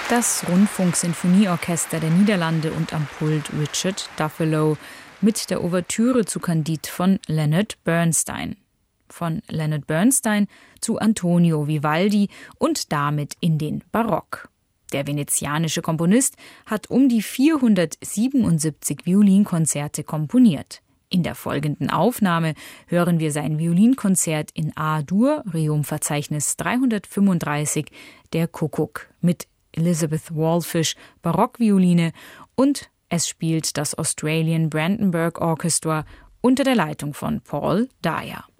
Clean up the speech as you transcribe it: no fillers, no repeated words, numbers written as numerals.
Das Rundfunksinfonieorchester der Niederlande und am Pult Richard Duffelow mit der Ouvertüre zu Candide von Leonard Bernstein. Von Leonard Bernstein zu Antonio Vivaldi und damit in den Barock. Der venezianische Komponist hat um die 477 Violinkonzerte komponiert. In der folgenden Aufnahme hören wir sein Violinkonzert in A-Dur, Rerum-Verzeichnis 335, der Kuckuck, mit Elizabeth Wallfisch, Barockvioline, und es spielt das Australian Brandenburg Orchestra unter der Leitung von Paul Dyer.